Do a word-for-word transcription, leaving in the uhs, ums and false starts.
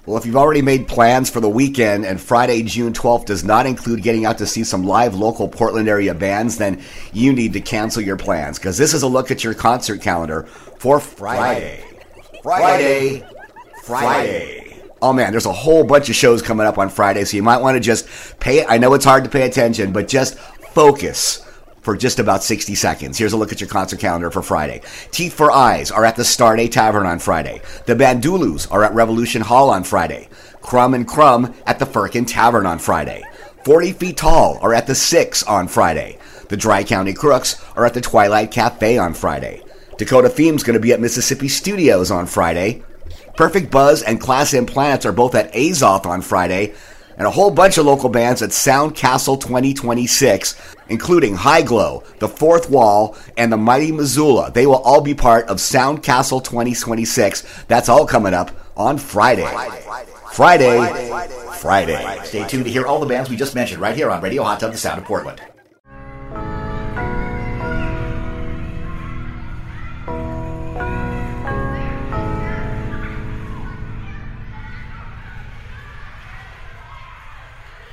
Well, if you've already made plans for the weekend and Friday, June twelfth does not include getting out to see some live local Portland area bands, then you need to cancel your plans, because this is a look at your concert calendar for Friday. Friday. Friday. Friday. Oh man, there's a whole bunch of shows coming up on Friday, so you might want to just pay it. I know it's hard to pay attention, but just focus for just about sixty seconds. Here's a look at your concert calendar for Friday. Teeth for Eyes are at the Starday Tavern on Friday. The Bandulus are at Revolution Hall on Friday. Crumb and Crumb at the Firkin Tavern on Friday. forty Feet Tall are at the Six on Friday. The Dry County Crooks are at the Twilight Cafe on Friday. Dakota Theme's going to be at Mississippi Studios on Friday. Perfect Buzz and Class M Planets are both at Azoth on Friday. And a whole bunch of local bands at Sound Castle twenty twenty-six, including High Glow, The Fourth Wall, and the Mighty Missoula. They will all be part of Sound Castle twenty twenty-six. That's all coming up on Friday. Friday. Friday. Friday. Stay tuned to hear all the bands we just mentioned right here on Radio Hot Tub, the Sound of Portland.